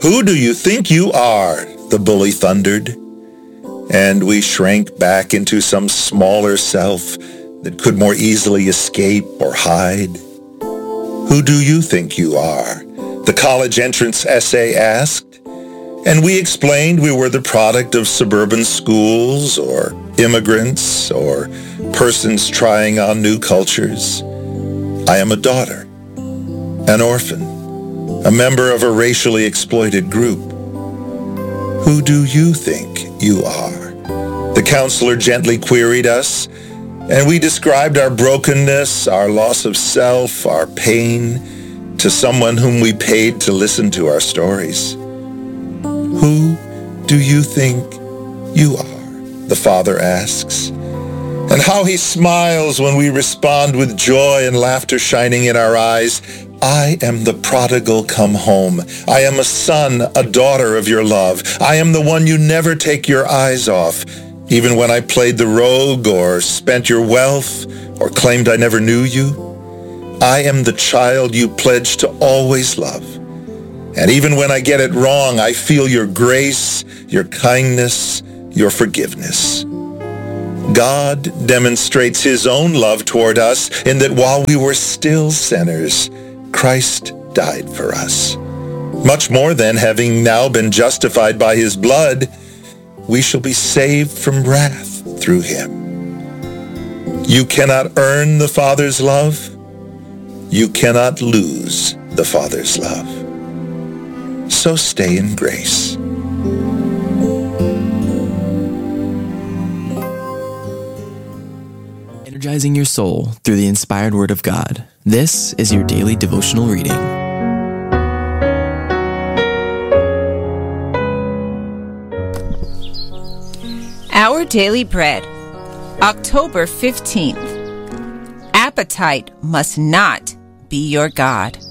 "Who do you think you are?" the bully thundered. And we shrank back into some smaller self that could more easily escape or hide. "Who do you think you are?" the college entrance essay asked. And we explained we were the product of suburban schools or immigrants or persons trying on new cultures. I am a daughter, an orphan, a member of a racially exploited group. "Who do you think you are?" the counselor gently queried us, and we described our brokenness, our loss of self, our pain, to someone whom we paid to listen to our stories. "Who do you think you are?" the Father asks. And how he smiles when we respond with joy and laughter shining in our eyes. "I am the prodigal come home. I am a son, a daughter of your love. I am the one you never take your eyes off, even when I played the rogue or spent your wealth or claimed I never knew you. I am the child you pledged to always love. And even when I get it wrong, I feel your grace, your kindness, your forgiveness." God demonstrates his own love toward us in that while we were still sinners, Christ died for us. Much more than, having now been justified by his blood, we shall be saved from wrath through him. You cannot earn the Father's love. You cannot lose the Father's love. So stay in grace. Energizing your soul through the inspired Word of God. This is your daily devotional reading. Our Daily Bread, October 15th. Appetite must not be your God.